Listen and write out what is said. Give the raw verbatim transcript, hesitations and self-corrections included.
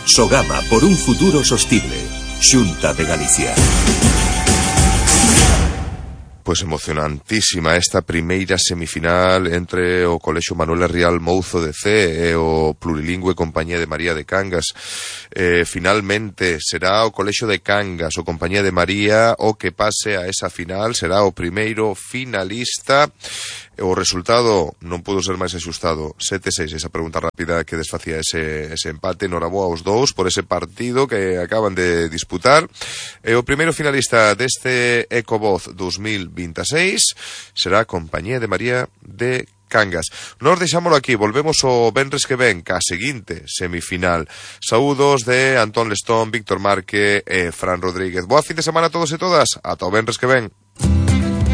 Sogama por un futuro sostible. Xunta de Galicia. Pois emocionantísima esta primeira semifinal entre o Colexio Manuel Rial Mouzo de Cee e o plurilingüe Compañía de María de Cangas. Eh, finalmente será o Colexio de Cangas, o Compañía de María, o que pase a esa final, será o primeiro finalista. O resultado non pudo ser máis axustado, sete seis, esa pregunta rápida que desfacía ese, ese empate. Noraboa aos dous por ese partido que acaban de disputar. E o primeiro finalista deste Ecovoz dos mil veintiséis será a Compañía de María de Cangas. Nos deixámolo aquí, volvemos o venres que ven ca seguinte semifinal. Saúdos de Antón Lestón, Víctor Marque e Fran Rodríguez. Boa fin de semana a todos e todas, ata o venres que ven.